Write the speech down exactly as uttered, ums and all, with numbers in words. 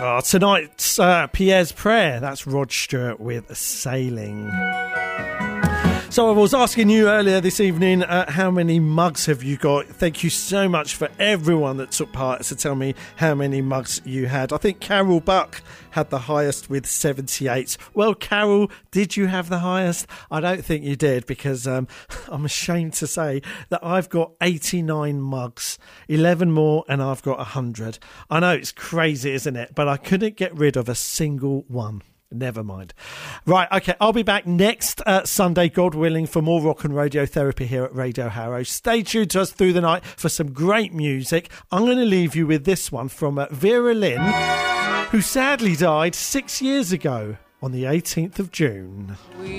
Oh, tonight's uh, Pierre's Prayer. That's Rod Stewart with Sailing. So I was asking you earlier this evening, uh, how many mugs have you got? Thank you so much for everyone that took part to tell me how many mugs you had. I think Carol Buck had the highest with seventy-eight. Well, Carol, did you have the highest? I don't think you did, because um, I'm ashamed to say that I've got eighty-nine mugs, eleven more, and I've got one hundred. I know it's crazy, isn't it? But I couldn't get rid of a single one. Never mind. Right, okay, I'll be back next uh, Sunday, God willing, for more rock and radio therapy here at Radio Harrow. Stay tuned to us through the night for some great music. I'm going to leave you with this one from uh, Vera Lynn, who sadly died six years ago on the eighteenth of June. We